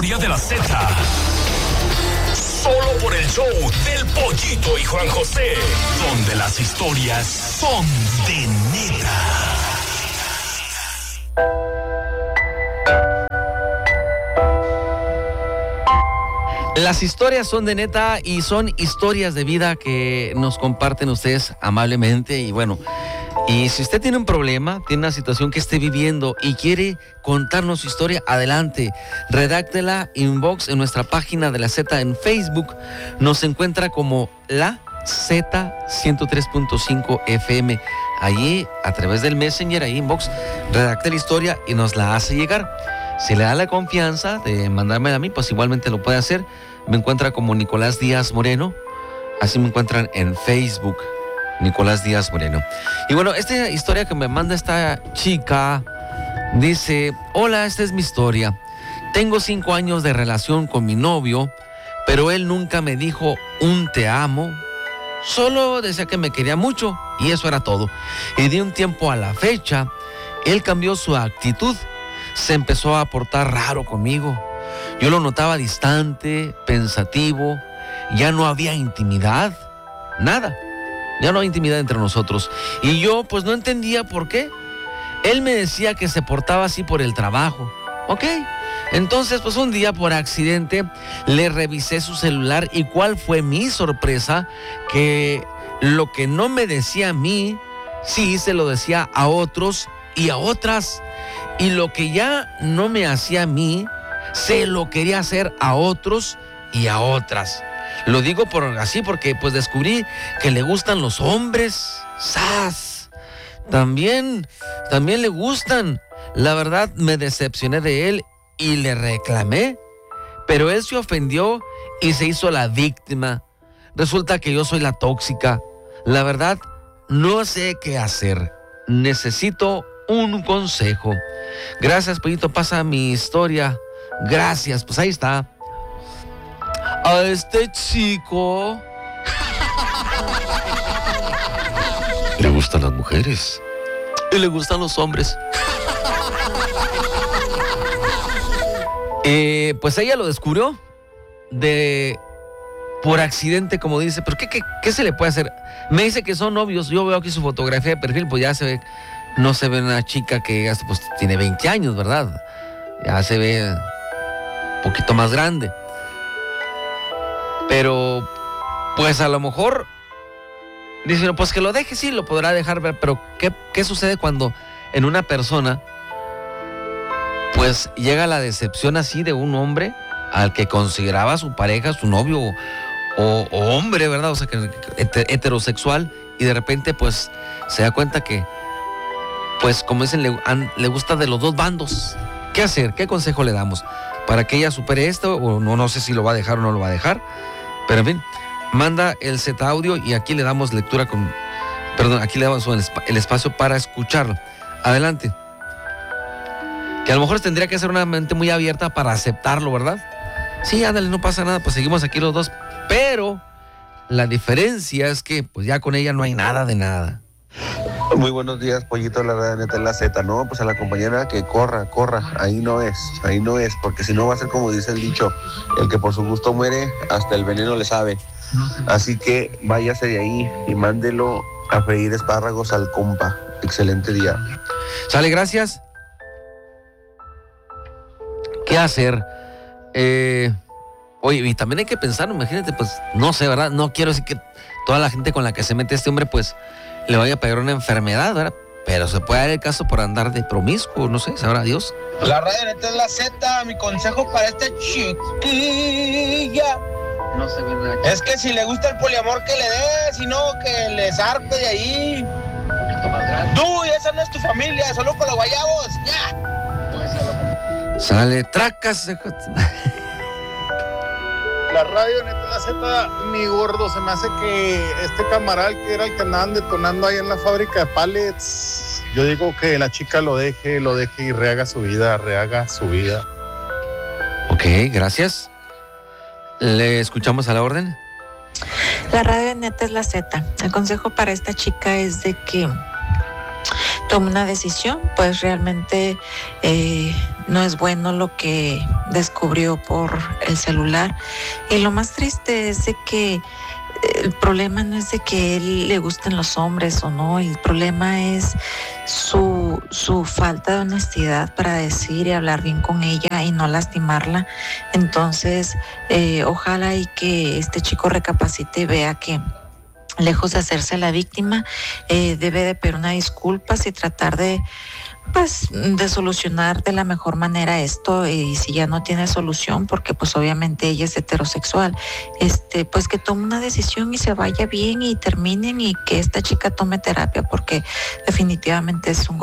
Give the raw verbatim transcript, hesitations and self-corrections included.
historia de la Z. Solo por el show del Pollito y Juan José, donde las historias son de neta. Las historias son de neta y son historias de vida que nos comparten ustedes amablemente. Y bueno, y si usted tiene un problema, tiene una situación que esté viviendo y quiere contarnos su historia, adelante, redáctela, inbox en nuestra página de la Z en Facebook. Nos encuentra como la Z ciento tres punto cinco F M. Allí, a través del Messenger, ahí inbox, redacte la historia y nos la hace llegar. Si le da la confianza de mandármela a mí, pues igualmente lo puede hacer. Me encuentra como Nicolás Díaz Moreno. Así me encuentran en Facebook, Nicolás Díaz Moreno. Y bueno, esta historia que me manda esta chica dice: hola, esta es mi historia. Tengo cinco años de relación con mi novio, pero él nunca me dijo un te amo. Solo decía que me quería mucho y eso era todo. Y de un tiempo a la fecha, él cambió su actitud. Se empezó a portar raro conmigo. Yo lo notaba distante, pensativo. Ya no había intimidad. Nada. Ya no había intimidad entre nosotros. Y yo pues no entendía por qué. Él me decía que se portaba así por el trabajo. Ok. Entonces pues un día por accidente le revisé su celular y cuál fue mi sorpresa, que lo que no me decía a mí, sí se lo decía a otros y a otras. Y lo que ya no me hacía a mí, se lo quería hacer a otros y a otras. Lo digo por así porque pues descubrí que le gustan los hombres. ¡Sas! También, también le gustan. La verdad me decepcioné de él y le reclamé. Pero él se ofendió y se hizo la víctima. Resulta que yo soy la tóxica. La verdad, no sé qué hacer. Necesito un consejo. Gracias, Pollito, pasa mi historia. Gracias, pues ahí está. A este chico le gustan las mujeres y le gustan los hombres. eh, pues ella lo descubrió de por accidente, como dice. Pero ¿qué, qué, qué se le puede hacer? Me dice que son novios. Yo veo aquí su fotografía de perfil, pues ya se ve. No se ve una chica que pues, tiene veinte años, ¿verdad? Ya se ve un poquito más grande. Pero, pues a lo mejor, dicen, pues que lo deje, sí, lo podrá dejar ver. Pero, ¿qué, qué sucede cuando en una persona, pues llega la decepción así de un hombre al que consideraba su pareja, su novio o, o, o hombre, ¿verdad? O sea, que, heterosexual, y de repente, pues, se da cuenta que pues como dicen, le, an, le gusta de los dos bandos. ¿Qué hacer? ¿Qué consejo le damos? Para que ella supere esto, o no, no sé si lo va a dejar o no lo va a dejar. Pero en fin, manda el Z audio y aquí le damos lectura con... Perdón, aquí le damos el, el espacio para escucharlo. Adelante. Que a lo mejor tendría que ser una mente muy abierta para aceptarlo, ¿verdad? Sí, ándale, no pasa nada, pues seguimos aquí los dos. Pero la diferencia es que pues ya con ella no hay nada de nada. Muy buenos días, Pollito, la verdad, neta, la Z, ¿no? Pues a la compañera que corra, corra, ahí no es, ahí no es, porque si no va a ser como dice el dicho, el que por su gusto muere, hasta el veneno le sabe. Así que váyase de ahí y mándelo a freír espárragos al compa. Excelente día. Sale, gracias. ¿Qué hacer? Eh, oye, y también hay que pensar, imagínate, pues, no sé, ¿verdad? No quiero decir que toda la gente con la que se mete este hombre, pues, le vaya a pegar una enfermedad, ¿verdad? Pero se puede dar el caso por andar de promiscuo, no sé, sabrá Dios. La radio neta es la Z, mi consejo para esta chiquilla. No sé, ¿verdad? Es que si le gusta el poliamor, que le dé, si no, que le zarpe de ahí. Tú, y esa no es tu familia, solo con los guayabos, ya. Sale, tracas. La radio neta la Z, mi gordo, se me hace que este camaral que era el que andaban detonando ahí en la fábrica de pallets, yo digo que la chica lo deje, lo deje y rehaga su vida, rehaga su vida. Ok, gracias. ¿Le escuchamos a la orden? La radio neta es la Z. El consejo para esta chica es de que tome una decisión, pues realmente eh, no es bueno lo que descubrió por el celular. Y lo más triste es de que el problema no es de que él le gusten los hombres o no, el problema es su, su falta de honestidad para decir y hablar bien con ella y no lastimarla. Entonces, eh, ojalá y que este chico recapacite y vea que lejos de hacerse la víctima, eh, debe de pedir una disculpa y tratar de pues de solucionar de la mejor manera esto, y si ya no tiene solución, porque pues obviamente ella es heterosexual, este pues que tome una decisión y se vaya bien y terminen, y que esta chica tome terapia, porque definitivamente es un